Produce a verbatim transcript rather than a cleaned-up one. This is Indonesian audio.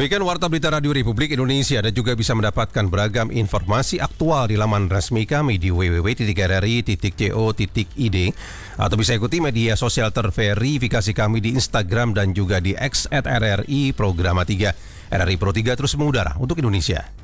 Demikian Warta Berita Radio Republik Indonesia, dan juga bisa mendapatkan beragam informasi aktual di laman resmi kami di w w w titik r r i titik co titik i d atau bisa ikuti media sosial terverifikasi kami di Instagram dan juga di X at R R I Programa tiga. R R I Pro tiga terus mengudara untuk Indonesia.